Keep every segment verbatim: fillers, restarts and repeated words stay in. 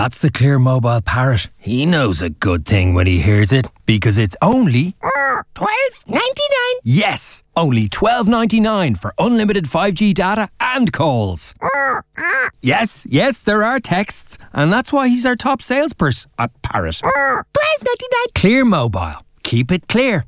That's the Clear Mobile Parrot. He knows a good thing when he hears it, because it's only twelve ninety-nine. Yes, only twelve ninety-nine for unlimited five G data and calls. Yes, yes, there are texts, and that's why he's our top salesperson. A parrot. twelve ninety-nine. Clear Mobile. Keep it clear.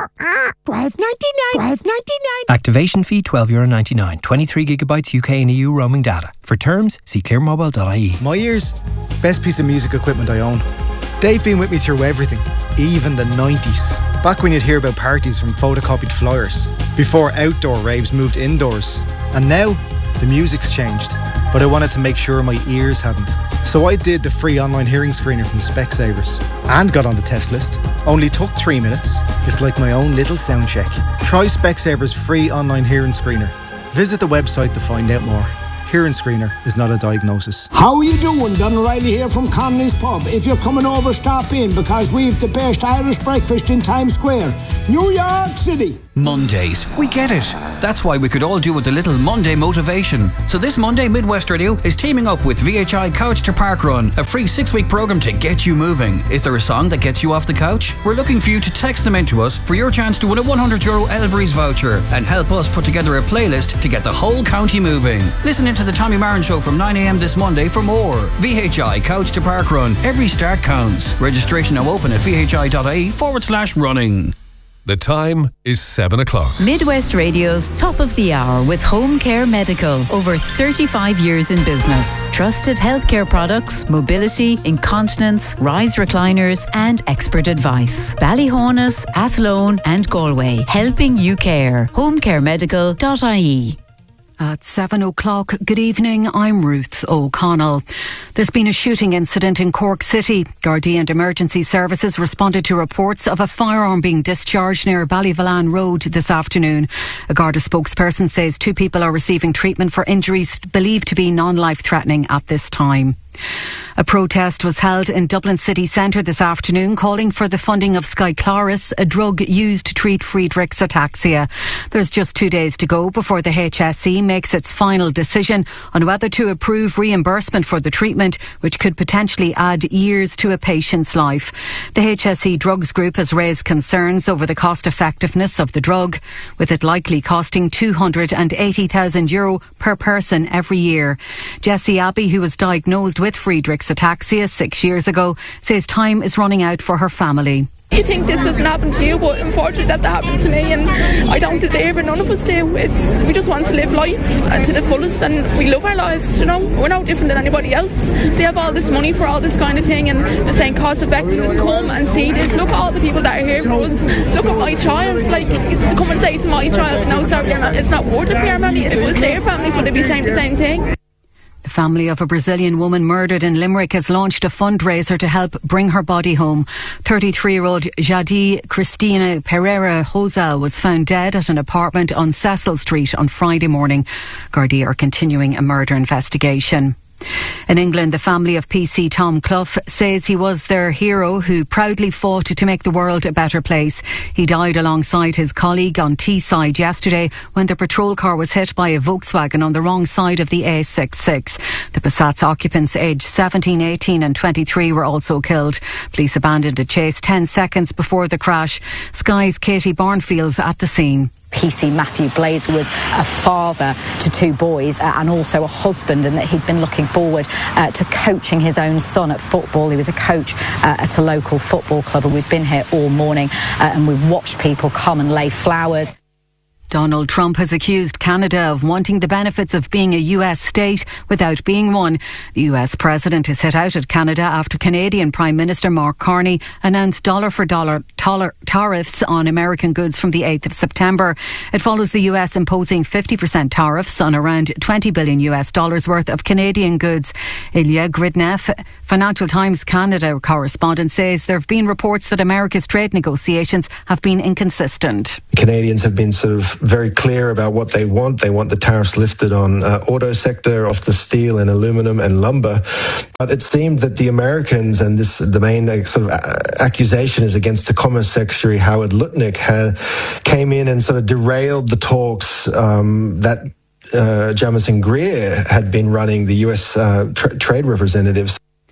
twelve ninety-nine. twelve ninety-nine. Activation fee twelve euro ninety-nine. twenty-three gigabytes U K and E U roaming data. For terms, see clear mobile dot I E. My ears, best piece of music equipment I own. They've been with me through everything, even the nineties. Back when you'd hear about parties from photocopied flyers, before outdoor raves moved indoors. And now, the music's changed, but I wanted to make sure my ears hadn't. So I did the free online hearing screener from Specsavers and got on the test list. Only took three minutes. It's like my own little sound check. Try Specsavers free online hearing screener. Visit the website to find out more. Hearing screener is not a diagnosis. How are you doing? Don O'Reilly here from Connelly's Pub. If you're coming over, stop in, because we've the best Irish breakfast in Times Square, New York City. Mondays, we get it. That's why we could all do with a little Monday motivation. So this Monday, Midwest Radio is teaming up with V H I Couch to Park Run, a free six-week programme to get you moving. Is there a song that gets you off the couch? We're looking for you to text them into us for your chance to win a one hundred euro Elvery's voucher and help us put together a playlist to get the whole county moving. Listen into the Tommy Marin Show from nine a.m. this Monday for more. V H I Couch to Park Run. Every start counts. Registration now open at vhi.ie forward slash running. The time is seven o'clock. Midwest Radio's Top of the Hour with Home Care Medical. Over thirty-five years in business. Trusted healthcare products, mobility, incontinence, rise recliners and expert advice. Ballyhonus, Athlone and Galway. Helping you care. home care medical dot I E. At seven o'clock, good evening, I'm Ruth O'Connell. There's been a shooting incident in Cork City. Gardaí and emergency services responded to reports of a firearm being discharged near Ballyvalan Road this afternoon. A Garda spokesperson says two people are receiving treatment for injuries believed to be non-life threatening at this time. A protest was held in Dublin city centre this afternoon calling for the funding of Skyclarys, a drug used to treat Friedreich's ataxia. There's just two days to go before the H S E makes its final decision on whether to approve reimbursement for the treatment, which could potentially add years to a patient's life. The H S E Drugs Group has raised concerns over the cost effectiveness of the drug, with it likely costing two hundred eighty thousand euro per person every year. Jessie Abbey, who was diagnosed with Friedreich's ataxia six years ago, says time is running out for her family. You think this doesn't happen to you, but unfortunately that happened to me, and I don't deserve it. None of us do. It's we just want to live life to the fullest, and we love our lives. You know, we're no different than anybody else. They have all this money for all this kind of thing, and they're saying cost effectiveness. Come and see this. Look at all the people that are here for us. Look at my child. Like, it's to come and say to my child, no, sorry, you're not, it's not worth it for your money. If it was their families, would they be saying the same thing? The family of a Brazilian woman murdered in Limerick has launched a fundraiser to help bring her body home. thirty-three-year-old Jadi Cristina Pereira Rosa was found dead at an apartment on Cecil Street on Friday morning. Gardaí are continuing a murder investigation. In England, the family of P C Tom Clough says he was their hero who proudly fought to make the world a better place. He died alongside his colleague on Teesside yesterday when the patrol car was hit by a Volkswagen on the wrong side of the A sixty-six. The Passat's occupants aged seventeen, eighteen and twenty-three were also killed. Police abandoned a chase ten seconds before the crash. Sky's Katie Barnfield's at the scene. P C Matthew Blades was a father to two boys uh, and also a husband, and that he'd been looking forward uh, to coaching his own son at football. He was a coach uh, at a local football club, and we've been here all morning uh, and we've watched people come and lay flowers. Donald Trump has accused Canada of wanting the benefits of being a U S state without being one. The U S president is hit out at Canada after Canadian Prime Minister Mark Carney announced dollar-for-dollar tariffs on American goods from the eighth of September. It follows the U S imposing fifty percent tariffs on around twenty billion U S dollars worth of Canadian goods. Ilya Gridnev, Financial Times Canada correspondent, says there have been reports that America's trade negotiations have been inconsistent. Canadians have been sort of very clear about what they want. They want the tariffs lifted on uh, auto sector, off the steel and aluminum and lumber. But it seemed that the Americans, and this the main uh, sort of uh, accusation is against the Commerce Secretary Howard Lutnick, had, came in and sort of derailed the talks um, that uh, Jamison Greer had been running, the U S uh, tra- trade representatives.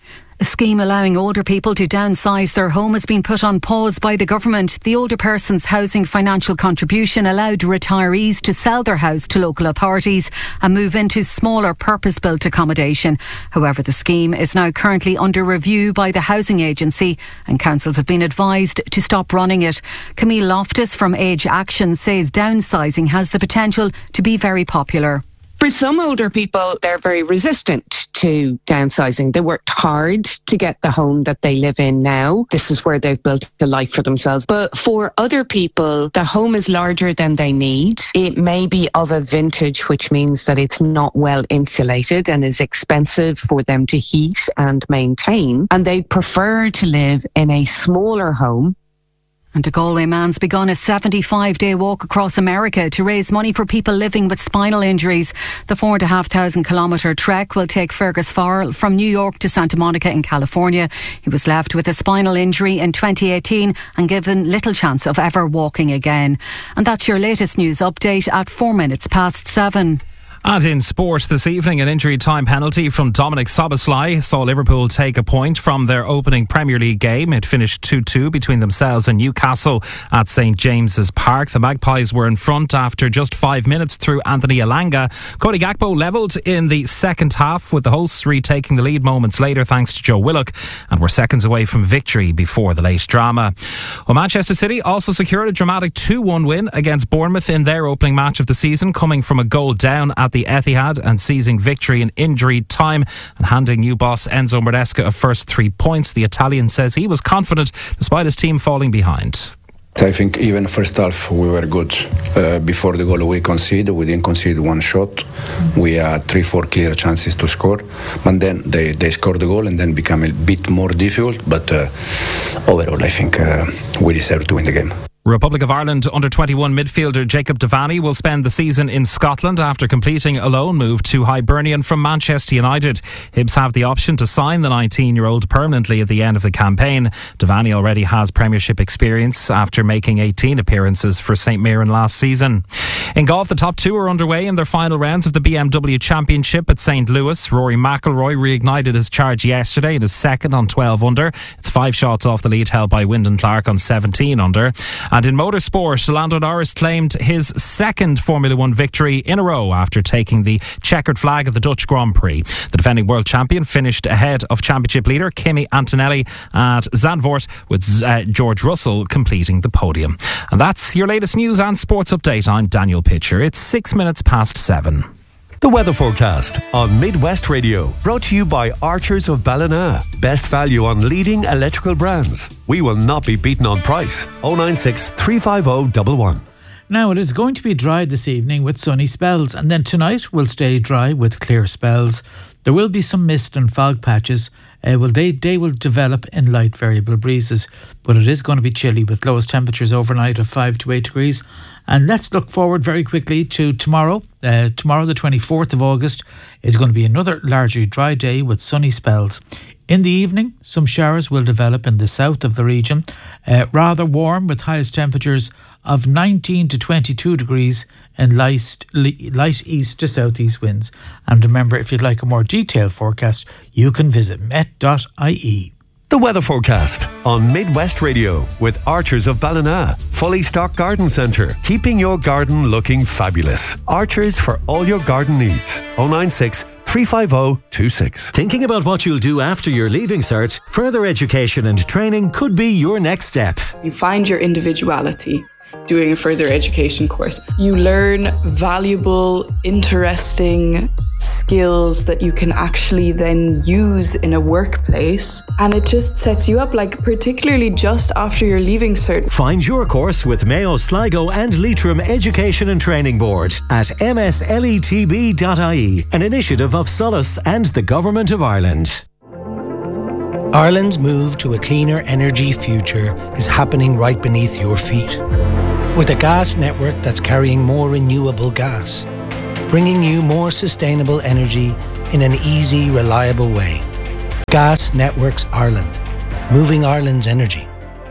A scheme allowing older people to downsize their home has been put on pause by the government. The Older Persons Housing Financial Contribution allowed retirees to sell their house to local authorities and move into smaller purpose-built accommodation. However, the scheme is now currently under review by the Housing Agency and councils have been advised to stop running it. Camille Loftus from Age Action says downsizing has the potential to be very popular. For some older people, they're very resistant to downsizing. They worked hard to get the home that they live in now. This is where they've built a life for themselves. But for other people, the home is larger than they need. It may be of a vintage, which means that it's not well insulated and is expensive for them to heat and maintain. And they prefer to live in a smaller home. And a Galway man's begun a seventy-five day walk across America to raise money for people living with spinal injuries. The four and a half thousand kilometre trek will take Fergus Farrell from New York to Santa Monica in California. He was left with a spinal injury in twenty eighteen and given little chance of ever walking again. And that's your latest news update at four minutes past seven. And in sport this evening, an injury time penalty from Dominic Szoboszlai saw Liverpool take a point from their opening Premier League game. It finished two two between themselves and Newcastle at St James's Park. The Magpies were in front after just five minutes through Anthony Elanga. Cody Gakpo levelled in the second half, with the hosts retaking the lead moments later thanks to Joe Willock, and were seconds away from victory before the late drama. Well, Manchester City also secured a dramatic two one win against Bournemouth in their opening match of the season, coming from a goal down at the Etihad and seizing victory in injury time and handing new boss Enzo Maresca a first three points. The Italian says he was confident despite his team falling behind. I think even first half we were good. Uh, before the goal we conceded, we didn't concede one shot. We had three, four clear chances to score, but then they, they scored the goal and then became a bit more difficult. But uh, overall, I think uh, we deserve to win the game. Republic of Ireland under twenty-one midfielder Jacob Devaney will spend the season in Scotland after completing a loan move to Hibernian from Manchester United. Hibs have the option to sign the nineteen-year-old permanently at the end of the campaign. Devaney already has Premiership experience after making eighteen appearances for St Mirren last season. In golf, the top two are underway in their final rounds of the B M W Championship at Saint Louis. Rory McIlroy reignited his charge yesterday and is second on twelve under. It's five shots off the lead held by Wyndham Clark on seventeen under. And in motorsport, Lando Norris claimed his second Formula One victory in a row after taking the checkered flag at the Dutch Grand Prix. The defending world champion finished ahead of championship leader Kimi Antonelli at Zandvoort, with uh, George Russell completing the podium. And that's your latest news and sports update. I'm Daniel Pitcher. It's six minutes past seven. The weather forecast on Midwest Radio, brought to you by Archers of Ballina. Best value on leading electrical brands. We will not be beaten on price. oh nine six, three five oh, one one. Now, it is going to be dry this evening with sunny spells, and then tonight will stay dry with clear spells. There will be some mist and fog patches. Uh, well, they, they will develop in light variable breezes, but it is going to be chilly with lowest temperatures overnight of five to eight degrees. And let's look forward very quickly to tomorrow. Uh, tomorrow, the twenty-fourth of August, is going to be another largely dry day with sunny spells. In the evening, some showers will develop in the south of the region. Uh, rather warm with highest temperatures of nineteen to twenty-two degrees and light, light east to southeast winds. And remember, if you'd like a more detailed forecast, you can visit met dot I E. The weather forecast on Midwest Radio with Archers of Ballina. Fully stocked garden centre, keeping your garden looking fabulous. Archers for all your garden needs. oh nine six, three five oh, two six. Thinking about what you'll do after your Leaving Cert? Further education and training could be your next step. You find your individuality doing a further education course. You learn valuable, interesting skills that you can actually then use in a workplace, and it just sets you up, like particularly just after your Leaving Cert. Find your course with Mayo, Sligo and Leitrim Education and Training Board at m s l e t b dot I E, an initiative of Solace and the Government of Ireland. Ireland's move to a cleaner energy future is happening right beneath your feet. With a gas network that's carrying more renewable gas, bringing you more sustainable energy in an easy, reliable way. Gas Networks Ireland, moving Ireland's energy.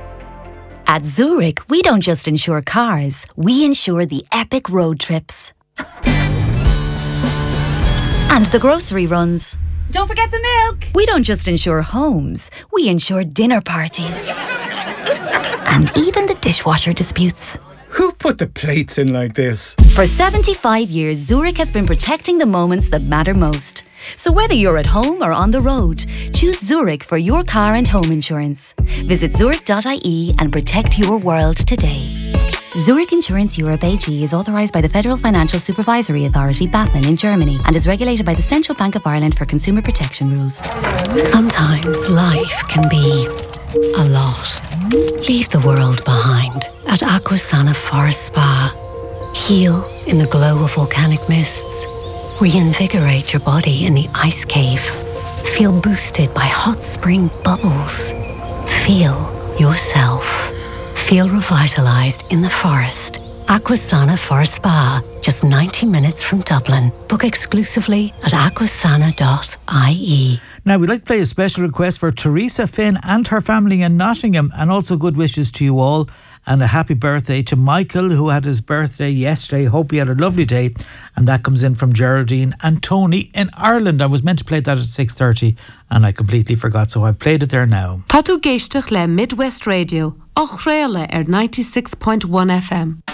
At Zurich, we don't just insure cars, we insure the epic road trips. And the grocery runs. Don't forget the milk. We don't just insure homes, we insure dinner parties. And even the dishwasher disputes. Who put the plates in like this? For seventy-five years, Zurich has been protecting the moments that matter most. So whether you're at home or on the road, choose Zurich for your car and home insurance. Visit zurich dot I E and protect your world today. Zurich Insurance Europe A G is authorised by the Federal Financial Supervisory Authority, BaFin, in Germany and is regulated by the Central Bank of Ireland for consumer protection rules. Sometimes life can be a lot. Leave the world behind at Aquasana Forest Spa. Heal in the glow of volcanic mists. Reinvigorate your body in the ice cave. Feel boosted by hot spring bubbles. Feel yourself. Feel revitalised in the forest. Aquasana Forest Spa, just ninety minutes from Dublin. Book exclusively at aquasana dot I E. Now, we'd like to play a special request for Teresa Finn and her family in Nottingham, and also good wishes to you all, and a happy birthday to Michael, who had his birthday yesterday. Hope he had a lovely day. And that comes in from Geraldine and Tony in Ireland. I was meant to play that at six thirty and I completely forgot, so I've played it there now. Tá tú géisteach le Midwest Radio, och réile ar ninety-six point one F M.